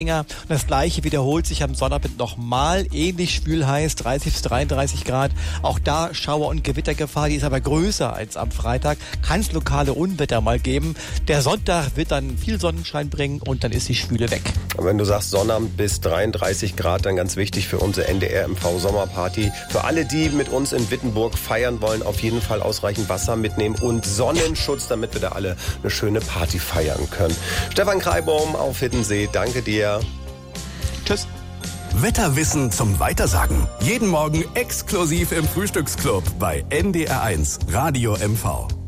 Und das gleiche wiederholt sich am Sonnabend nochmal, ähnlich schwül heiß, 30 bis 33 Grad. Auch da Schauer- und Gewittergefahr, die ist aber größer als am Freitag. Kann es lokale Unwetter mal geben. Der Sonntag wird dann viel Sonnenschein bringen und dann ist die Schwüle weg. Und wenn du sagst Sonnabend bis 33 Grad, dann ganz wichtig für unsere NDR-MV-Sommerparty. Für alle, die mit uns in Wittenburg feiern wollen, auf jeden Fall ausreichend Wasser mitnehmen und Sonnenschutz, damit wir da alle eine schöne Party feiern können. Stefan Kreibaum auf Hiddensee, danke dir. Tschüss. Wetterwissen zum Weitersagen. Jeden Morgen exklusiv im Frühstücksclub bei NDR1 Radio MV.